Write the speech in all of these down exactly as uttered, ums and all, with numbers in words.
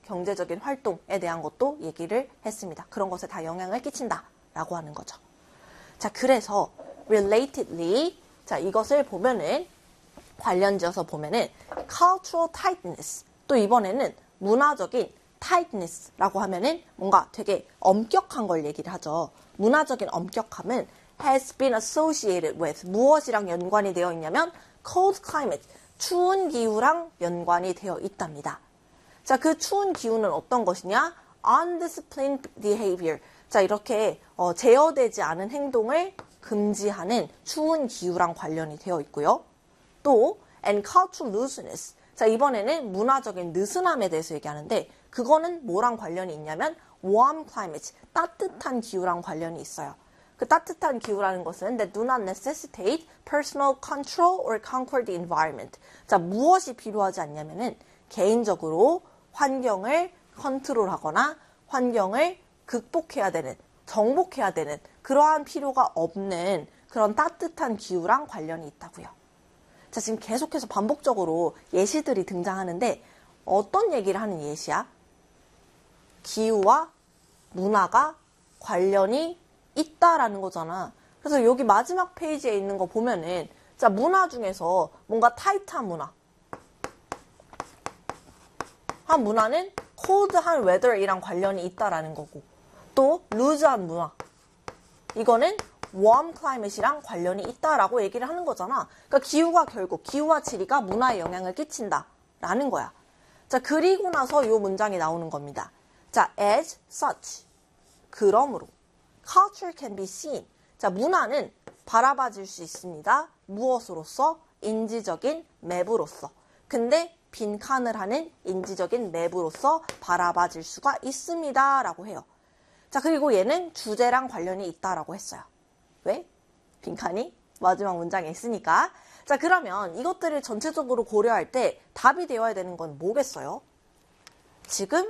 경제적인 활동에 대한 것도 얘기를 했습니다. 그런 것에 다 영향을 끼친다라고 하는 거죠. 자, 그래서 relatedly, 자, 이것을 보면은 관련지어서 보면은 cultural tightness, 또 이번에는 문화적인 tightness라고 하면은 뭔가 되게 엄격한 걸 얘기를 하죠. 문화적인 엄격함은 has been associated with, 무엇이랑 연관이 되어 있냐면 cold climate, 추운 기후랑 연관이 되어 있답니다. 자, 그 추운 기후는 어떤 것이냐? undisciplined behavior. 자, 이렇게 어, 제어되지 않은 행동을 금지하는 추운 기후랑 관련이 되어 있고요. 또 and cultural looseness. 자, 이번에는 문화적인 느슨함에 대해서 얘기하는데 그거는 뭐랑 관련이 있냐면 warm climate, 따뜻한 기후랑 관련이 있어요. 그 따뜻한 기후라는 것은 that do not necessitate personal control or conquer the environment. 자, 무엇이 필요하지 않냐면은 개인적으로 환경을 컨트롤하거나 환경을 극복해야 되는, 정복해야 되는 그러한 필요가 없는 그런 따뜻한 기후랑 관련이 있다고요. 자, 지금 계속해서 반복적으로 예시들이 등장하는데 어떤 얘기를 하는 예시야? 기후와 문화가 관련이 있다라는 거잖아. 그래서 여기 마지막 페이지에 있는 거 보면은 자, 문화 중에서 뭔가 타이트한 문화. 한 문화는 콜드한 웨더이랑 관련이 있다라는 거고 또 루즈한 문화. 이거는 warm climate이랑 관련이 있다라고 얘기를 하는 거잖아. 그러니까 기후가 결국 기후와 지리가 문화에 영향을 끼친다라는 거야. 자, 그리고 나서 이 문장이 나오는 겁니다. 자, as such. 그러므로 culture can be seen. 자, 문화는 바라봐질 수 있습니다. 무엇으로서? 인지적인 맵으로서. 근데 빈칸을 하는 인지적인 맵으로서 바라봐질 수가 있습니다. 라고 해요. 자, 그리고 얘는 주제랑 관련이 있다라고 했어요. 왜? 빈칸이 마지막 문장에 있으니까. 자, 그러면 이것들을 전체적으로 고려할 때 답이 되어야 되는 건 뭐겠어요? 지금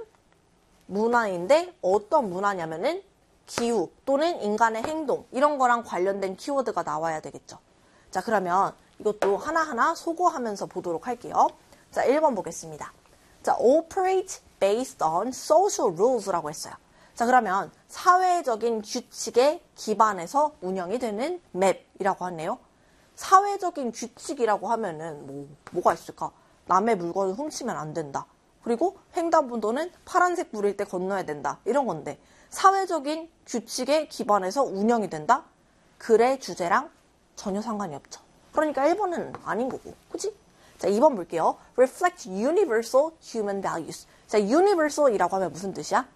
문화인데 어떤 문화냐면은 기후 또는 인간의 행동 이런 거랑 관련된 키워드가 나와야 되겠죠. 자, 그러면 이것도 하나하나 소거하면서 보도록 할게요. 자, 일 번 보겠습니다. 자, operate based on social rules라고 했어요. 자, 그러면 사회적인 규칙에 기반해서 운영이 되는 맵이라고 하네요. 사회적인 규칙이라고 하면은 뭐, 뭐가 있을까? 남의 물건을 훔치면 안 된다. 그리고 횡단보도는 파란색 불일 때 건너야 된다. 이런 건데 사회적인 규칙에 기반해서 운영이 된다? 글의 주제랑 전혀 상관이 없죠. 그러니까 일 번은 아닌 거고. 그치? 자, 이 번 볼게요. reflect universal human values. 자, universal이라고 하면 무슨 뜻이야?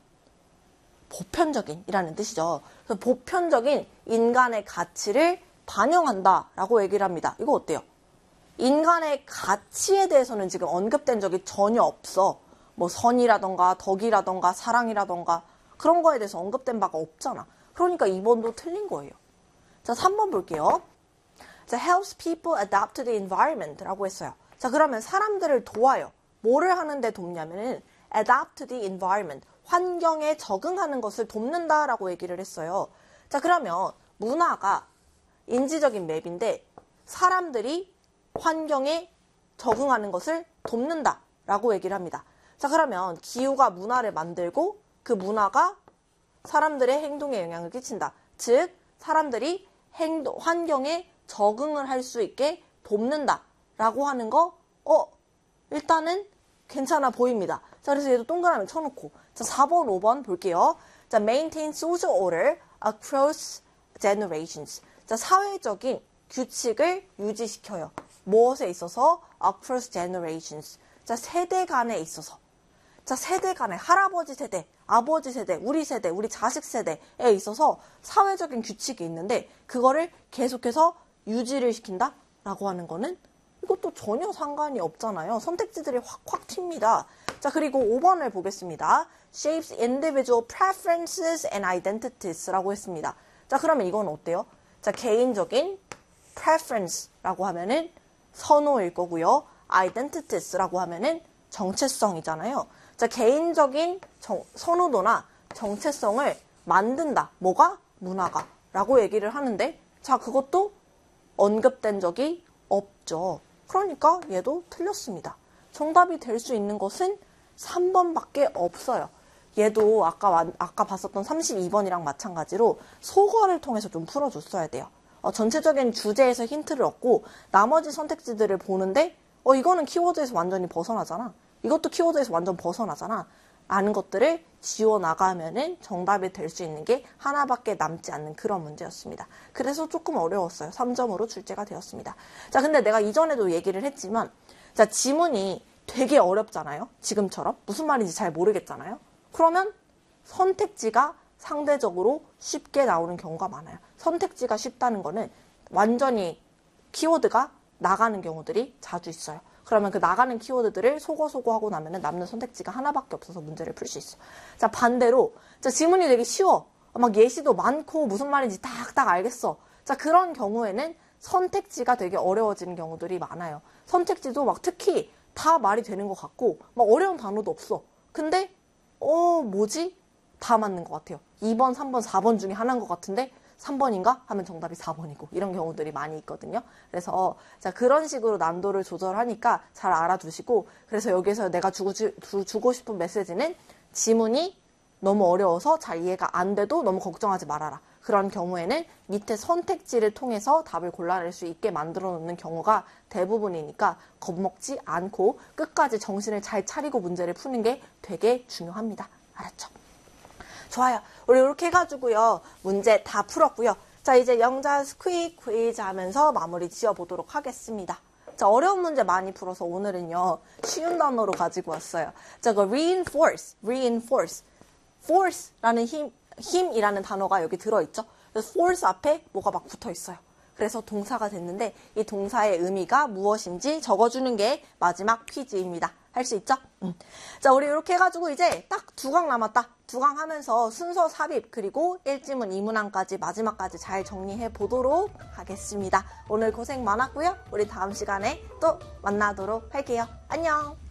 보편적인이라는 뜻이죠. 그래서 보편적인 인간의 가치를 반영한다라고 얘기를 합니다. 이거 어때요? 인간의 가치에 대해서는 지금 언급된 적이 전혀 없어. 뭐 선이라던가 덕이라던가 사랑이라던가 그런 거에 대해서 언급된 바가 없잖아. 그러니까 이 번도 틀린 거예요. 자, 삼 번 볼게요. 자, helps people adapt to the environment 라고 했어요. 자, 그러면 사람들을 도와요. 뭐를 하는데 돕냐면은 adapt to the environment, 환경에 적응하는 것을 돕는다라고 얘기를 했어요. 자, 그러면 문화가 인지적인 맵인데 사람들이 환경에 적응하는 것을 돕는다라고 얘기를 합니다. 자, 그러면 기후가 문화를 만들고 그 문화가 사람들의 행동에 영향을 끼친다. 즉, 사람들이 행동, 환경에 적응을 할 수 있게 돕는다라고 하는 거, 어, 일단은 괜찮아 보입니다. 자, 그래서 얘도 동그라미 쳐놓고. 자, 사 번, 오 번 볼게요. 자, maintain social order across generations. 자, 사회적인 규칙을 유지시켜요. 무엇에 있어서? across generations. 자, 세대 간에 있어서. 자, 세대 간에 할아버지 세대, 아버지 세대, 우리 세대, 우리 자식 세대에 있어서 사회적인 규칙이 있는데 그거를 계속해서 유지를 시킨다라고 하는 거는 이것도 전혀 상관이 없잖아요. 선택지들이 확확 튑니다. 자, 그리고 오 번을 보겠습니다. shapes individual preferences and identities라고 했습니다. 자, 그러면 이건 어때요? 자, 개인적인 preference라고 하면은 선호일 거고요. identities라고 하면은 정체성이잖아요. 자, 개인적인 정, 선호도나 정체성을 만든다. 뭐가? 문화가. 라고 얘기를 하는데 자, 그것도 언급된 적이 없죠. 그러니까 얘도 틀렸습니다. 정답이 될 수 있는 것은 삼 번밖에 없어요. 얘도 아까, 아까 봤었던 삼십이 번이랑 마찬가지로 소거를 통해서 좀 풀어줬어야 돼요. 어, 전체적인 주제에서 힌트를 얻고 나머지 선택지들을 보는데 어 이거는 키워드에서 완전히 벗어나잖아. 이것도 키워드에서 완전 벗어나잖아. 아는 것들을 지워나가면은 정답이 될 수 있는 게 하나밖에 남지 않는 그런 문제였습니다. 그래서 조금 어려웠어요. 삼 점으로 출제가 되었습니다. 자, 근데 내가 이전에도 얘기를 했지만 자, 지문이 되게 어렵잖아요. 지금처럼. 무슨 말인지 잘 모르겠잖아요. 그러면 선택지가 상대적으로 쉽게 나오는 경우가 많아요. 선택지가 쉽다는 거는 완전히 키워드가 나가는 경우들이 자주 있어요. 그러면 그 나가는 키워드들을 소거소거 하고 나면은 남는 선택지가 하나밖에 없어서 문제를 풀 수 있어. 자, 반대로 자, 지문이 되게 쉬워. 막 예시도 많고 무슨 말인지 딱딱 알겠어. 자, 그런 경우에는 선택지가 되게 어려워지는 경우들이 많아요. 선택지도 막 특히 다 말이 되는 것 같고 막 어려운 단어도 없어. 근데 어 뭐지? 다 맞는 것 같아요. 이 번, 삼 번, 사 번 중에 하나인 것 같은데 삼 번인가? 하면 정답이 사 번이고 이런 경우들이 많이 있거든요. 그래서 자 그런 식으로 난도를 조절하니까 잘 알아두시고 그래서 여기서 내가 주고, 주, 주고 싶은 메시지는 지문이 너무 어려워서 잘 이해가 안 돼도 너무 걱정하지 말아라. 그런 경우에는 밑에 선택지를 통해서 답을 골라낼 수 있게 만들어 놓는 경우가 대부분이니까 겁먹지 않고 끝까지 정신을 잘 차리고 문제를 푸는 게 되게 중요합니다. 알았죠? 좋아요. 우리 이렇게 해가지고요. 문제 다 풀었고요. 자, 이제 영자 스퀴 퀴즈 하면서 마무리 지어보도록 하겠습니다. 자, 어려운 문제 많이 풀어서 오늘은요. 쉬운 단어로 가지고 왔어요. 자, 그 reinforce, reinforce. force라는 힘, 힘이라는 단어가 여기 들어있죠. 그래서 force 앞에 뭐가 막 붙어있어요. 그래서 동사가 됐는데 이 동사의 의미가 무엇인지 적어주는 게 마지막 퀴즈입니다. 할 수 있죠? 음. 자, 우리 이렇게 해가지고 이제 딱 두 강 남았다. 두 강 하면서 순서 삽입 그리고 일 지문, 이 문항까지 마지막까지 잘 정리해 보도록 하겠습니다. 오늘 고생 많았고요. 우리 다음 시간에 또 만나도록 할게요. 안녕!